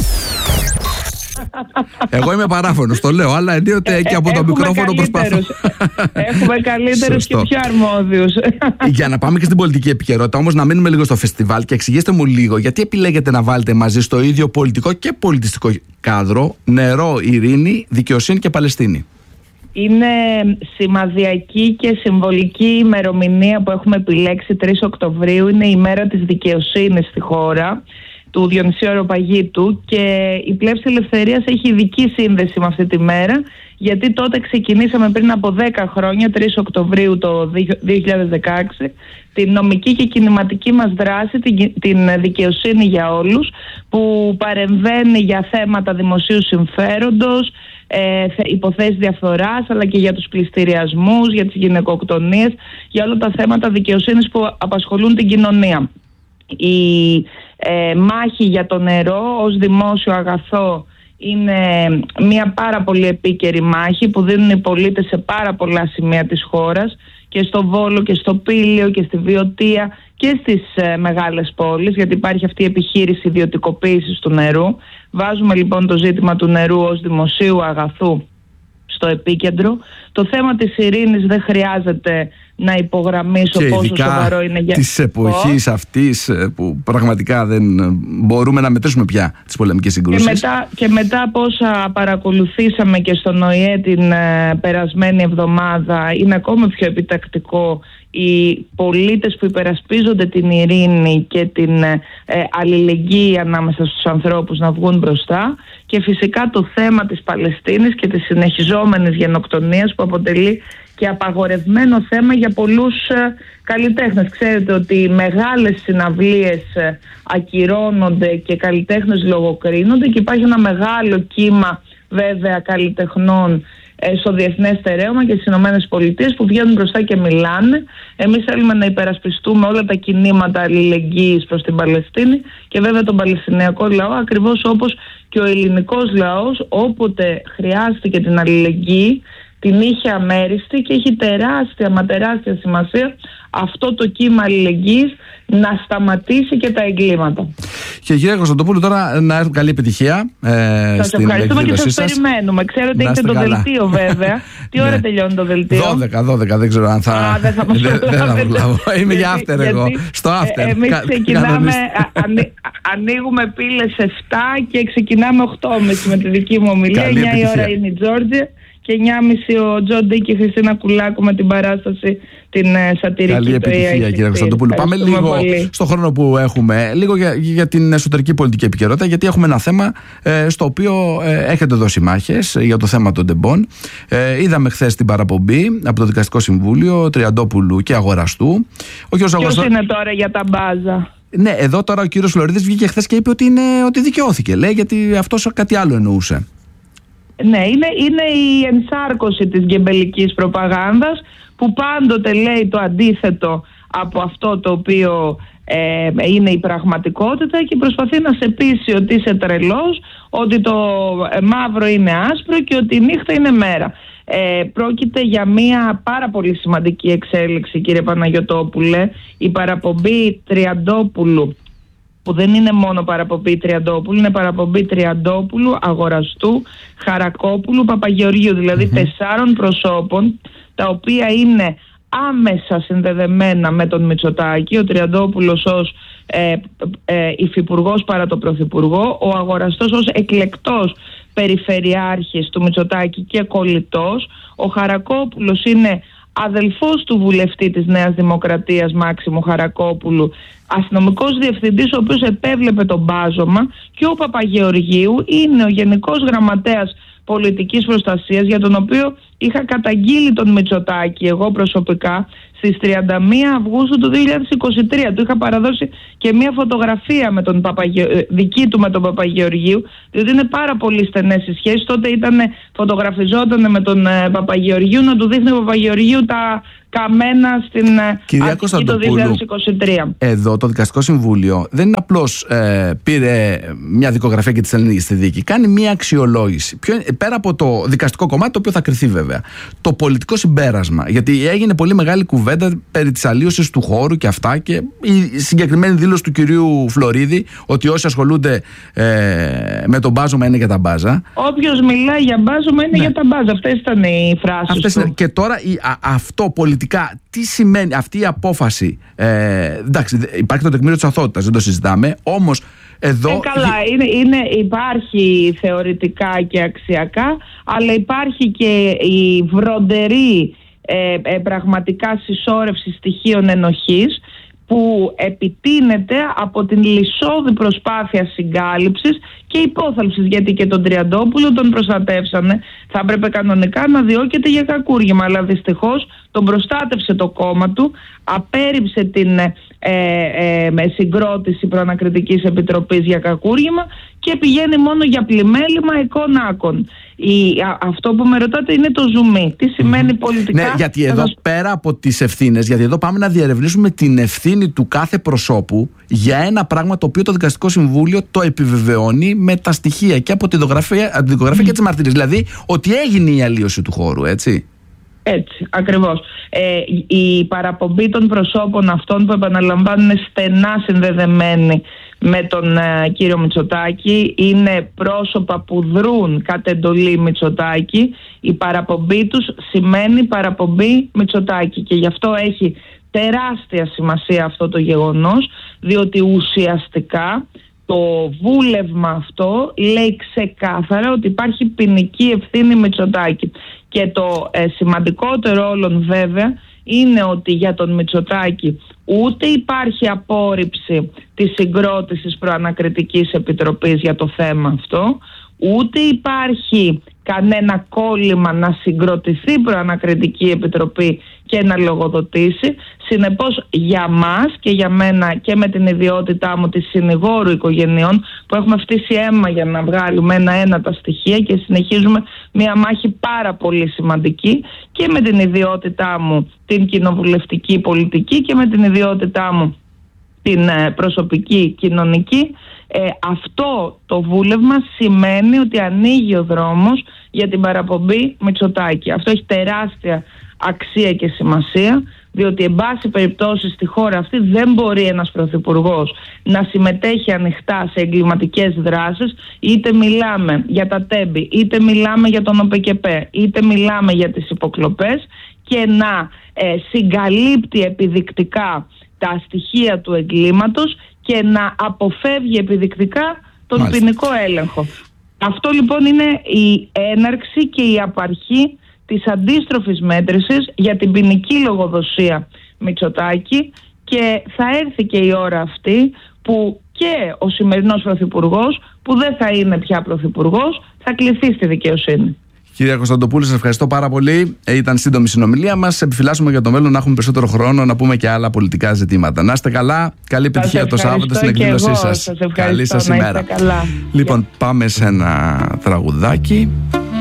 Εγώ είμαι παράφωνος, το λέω, αλλά ενίοτε και από το μικρόφωνο προσπαθώ. Έχουμε καλύτερους και πιο αρμόδιους. Για να πάμε και στην πολιτική επικαιρότητα, όμως να μείνουμε λίγο στο φεστιβάλ και εξηγήστε μου λίγο γιατί επιλέγετε να βάλετε μαζί στο ίδιο πολιτικό και πολιτιστικό κάδρο νερό, ειρήνη, δικαιοσύνη και Παλαιστίνη. Είναι σημαδιακή και συμβολική ημερομηνία που έχουμε επιλέξει. 3 Οκτωβρίου είναι η μέρα της δικαιοσύνης στη χώρα. του Διονυσίου Αεροπαγήτου, και η Πλεύση Ελευθερίας έχει ειδική σύνδεση με αυτή τη μέρα, γιατί τότε ξεκινήσαμε πριν από 10 χρόνια, 3 Οκτωβρίου το 2016, την νομική και κινηματική μας δράση, την δικαιοσύνη για όλους, που παρεμβαίνει για θέματα δημοσίου συμφέροντος, υποθέσεις διαφθοράς, αλλά και για τους πληστηριασμούς, για τις γυναικοκτονίες, για όλα τα θέματα δικαιοσύνης που απασχολούν την κοινωνία. Η μάχη για το νερό ως δημόσιο αγαθό είναι μια πάρα πολύ επίκαιρη μάχη που δίνουν οι πολίτες σε πάρα πολλά σημεία της χώρας, και στο Βόλο και στο Πήλιο και στη Βιωτία και στις μεγάλες πόλεις, γιατί υπάρχει αυτή η επιχείρηση ιδιωτικοποίησης του νερού. Βάζουμε λοιπόν το ζήτημα του νερού ως δημοσίου αγαθού στο επίκεντρο. Το θέμα της ειρήνης δεν χρειάζεται να υπογραμμίσω πόσο σοβαρό είναι για της εποχής αυτής που πραγματικά δεν μπορούμε να μετρήσουμε πια τις πολεμικές συγκρούσεις. Και μετά από όσα παρακολουθήσαμε και στον ΟΗΕ την περασμένη εβδομάδα, είναι ακόμα πιο επιτακτικό οι πολίτες που υπερασπίζονται την ειρήνη και την αλληλεγγύη ανάμεσα στους ανθρώπους να βγουν μπροστά, και φυσικά το θέμα της Παλαιστίνης και της συνεχιζόμενης γενοκτονίας, που αποτελεί και απαγορευμένο θέμα για πολλούς καλλιτέχνες. Ξέρετε ότι οι μεγάλες συναυλίες ακυρώνονται και καλλιτέχνες λογοκρίνονται, και υπάρχει ένα μεγάλο κύμα βέβαια καλλιτεχνών στο διεθνές στερέωμα και στις Ηνωμένες Πολιτείες που βγαίνουν μπροστά και μιλάνε. Εμείς θέλουμε να υπερασπιστούμε όλα τα κινήματα αλληλεγγύης προς την Παλαιστίνη και βέβαια τον Παλαιστινιακό λαό, ακριβώς όπως και ο ελληνικός λαός όποτε χρειάστηκε την αλληλεγγύη την είχε αμέριστη, και έχει τεράστια σημασία αυτό το κύμα αλληλεγγύης να σταματήσει και τα εγκλήματα. Και κύριε Κωνσταντοπούλου, τώρα να έρθουν καλή επιτυχία σας στην ευχαριστούμε και σας σας. περιμένουμε. Ξέρω ότι έχετε το δελτίο βέβαια. Τι ώρα τελειώνει το δελτίο? 12, δεν ξέρω αν θα... δεν θα προλάβω. Είμαι για after εγώ. Στο after. Εμείς ξεκινάμε, ανοίγουμε πύλες 7 και ξεκινάμε 8.30 με τη δική μου ομιλία. 9 η ώρα είναι η Τζόρτζια και 9.30 ο Τζον Ντί και η Χριστίνα Κουλάκου με την παράσταση την σατυρική. Καλή επιτυχία κύριε Κωνσταντοπούλου. Πάμε λίγο στο χρόνο που έχουμε, λίγο για την εσωτερική πολιτική επικαιρότητα, γιατί έχουμε ένα θέμα στο οποίο έχετε δώσει μάχες για το θέμα των τεμπών. Είδαμε χθες την παραπομπή από το Δικαστικό Συμβούλιο Τριαντόπουλου και Αγοραστού. Ποιος είναι τώρα για τα μπάζα? Ναι, εδώ τώρα ο κύριος Φλωρίδης βγήκε χθες και είπε ότι δικαιώθηκε. Λέει, γιατί αυτός κάτι άλλο εννοούσε. Ναι, είναι η ενσάρκωση της γκεμπελικής προπαγάνδας που πάντοτε λέει το αντίθετο από αυτό το οποίο είναι η πραγματικότητα, και προσπαθεί να σε πείσει ότι είσαι τρελός, ότι το μαύρο είναι άσπρο και ότι η νύχτα είναι μέρα. Πρόκειται για μια πάρα πολύ σημαντική εξέλιξη, κύριε Παναγιωτόπουλε. Η παραπομπή Τριαντόπουλου, που δεν είναι μόνο παραπομπή Τριαντόπουλου, είναι παραπομπή Τριαντόπουλου, Αγοραστού, Χαρακόπουλου, Παπαγεωργίου, δηλαδή 4 προσώπων, τα οποία είναι άμεσα συνδεδεμένα με τον Μητσοτάκη. Ο Τριαντόπουλος ως υφυπουργός παρά τον Πρωθυπουργό, ο Αγοραστός ως εκλεκτός περιφερειάρχης του Μητσοτάκη και κολλητός, ο Χαρακόπουλος είναι αδελφός του βουλευτή της Νέας Δημοκρατίας Μάξιμου Χαρακόπουλου, αστυνομικός διευθυντής ο οποίος επέβλεπε το μπάζωμα, και ο Παπαγεωργίου είναι ο Γενικός Γραμματέας Πολιτικής Προστασίας, για τον οποίο είχα καταγγείλει τον Μητσοτάκη εγώ προσωπικά στις 31 Αυγούστου του 2023. Του είχα παραδώσει και μια φωτογραφία με τον δική του με τον Παπαγεωργίου, διότι είναι πάρα πολύ στενές οι σχέσεις. Τότε φωτογραφιζόταν με τον Παπαγεωργίου να του δείχνει ο Παπαγεωργίου τα καμένα στην αρχή το 2023. Εδώ το Δικαστικό Συμβούλιο δεν είναι απλώς πήρε μια δικογραφία και τη στέλνει στη δίκη. Κάνει μια αξιολόγηση. Πέρα από το δικαστικό κομμάτι, το οποίο θα κριθεί βέβαια, το πολιτικό συμπέρασμα. Γιατί έγινε πολύ μεγάλη κουβέντα περί της αλλίωσης του χώρου και αυτά, και η συγκεκριμένη δήλωση του κυρίου Φλωρίδη ότι όσοι ασχολούνται με τον μπάζωμα είναι για τα μπάζα. Όποιος μιλάει για μπάζωμα είναι για τα μπάζα. Αυτές ήταν οι φράσεις του. Και τώρα αυτό πολιτικά, τι σημαίνει αυτή η απόφαση? Εντάξει, υπάρχει το τεκμήριο της αθωότητας, δεν το συζητάμε, όμως εδώ... Καλά, υπάρχει θεωρητικά και αξιακά, αλλά υπάρχει και η βροντερή πραγματικά συσσόρευση στοιχείων ενοχής, που επιτείνεται από την λυσόδη προσπάθεια συγκάλυψης και υπόθαλψης, γιατί και τον Τριαντόπουλο τον προστατεύσανε. Θα έπρεπε κανονικά να διώκεται για κακούργημα, αλλά δυστυχώς τον προστάτευσε το κόμμα του, απέρριψε την συγκρότηση προανακριτικής επιτροπής για κακούργημα και πηγαίνει μόνο για πλημέλημα εικόνάκων. Αυτό που με ρωτάτε είναι το ζουμί. Τι σημαίνει πολιτικά. Ναι, γιατί εδώ πέρα από τις ευθύνες, γιατί εδώ πάμε να διερευνήσουμε την ευθύνη του κάθε προσώπου για ένα πράγμα το οποίο το Δικαστικό Συμβούλιο το επιβεβαιώνει με τα στοιχεία και από τη δικογραφία και τις μαρτυρίες. Δηλαδή ότι έγινε η αλλίωση του χώρου, έτσι. Έτσι, ακριβώς. Η παραπομπή των προσώπων αυτών που επαναλαμβάνουν στενά συνδεδεμένοι με τον κύριο Μητσοτάκη, είναι πρόσωπα που δρούν κατ' εντολή Μητσοτάκη. Η παραπομπή τους σημαίνει παραπομπή Μητσοτάκη και γι' αυτό έχει τεράστια σημασία αυτό το γεγονός, διότι ουσιαστικά το βούλευμα αυτό λέει ξεκάθαρα ότι υπάρχει ποινική ευθύνη Μητσοτάκη. Και το σημαντικότερο όλων βέβαια είναι ότι για τον Μητσοτάκη ούτε υπάρχει απόρριψη της συγκρότησης προανακριτικής επιτροπής για το θέμα αυτό, ούτε υπάρχει κανένα κόλλημα να συγκροτηθεί προανακριτική επιτροπή και να λογοδοτήσει. Συνεπώς για μας και για μένα και με την ιδιότητά μου της συνηγόρου οικογενειών που έχουμε φτύσει αίμα για να βγάλουμε ένα-ένα τα στοιχεία και συνεχίζουμε μια μάχη πάρα πολύ σημαντική, και με την ιδιότητά μου την κοινοβουλευτική πολιτική και με την ιδιότητά μου την προσωπική κοινωνική, αυτό το βούλευμα σημαίνει ότι ανοίγει ο δρόμος για την παραπομπή Μητσοτάκη. Αυτό έχει τεράστια αξία και σημασία, διότι εν πάση περιπτώσει στη χώρα αυτή δεν μπορεί ένας πρωθυπουργός να συμμετέχει ανοιχτά σε εγκληματικές δράσεις, είτε μιλάμε για τα τέμπη, είτε μιλάμε για τον ΟΠΕΚΕΠΕ, είτε μιλάμε για τις υποκλοπές, και να συγκαλύπτει επιδεικτικά τα στοιχεία του εγκλήματος και να αποφεύγει επιδεικτικά τον ποινικό έλεγχο. Αυτό λοιπόν είναι η έναρξη και η απαρχή της αντίστροφης μέτρησης για την ποινική λογοδοσία Μητσοτάκη, και θα έρθει και η ώρα αυτή που και ο σημερινός πρωθυπουργός, που δεν θα είναι πια πρωθυπουργός, θα κληθεί στη δικαιοσύνη. Κυρία Κωνσταντοπούλου, σας ευχαριστώ πάρα πολύ. Ήταν σύντομη συνομιλία μας. Επιφυλάσσουμε για το μέλλον να έχουμε περισσότερο χρόνο να πούμε και άλλα πολιτικά ζητήματα. Να είστε καλά. Καλή επιτυχία το Σάββατο στην εκδήλωσή σας. Καλή σας ημέρα. Λοιπόν, πάμε σε ένα τραγουδάκι.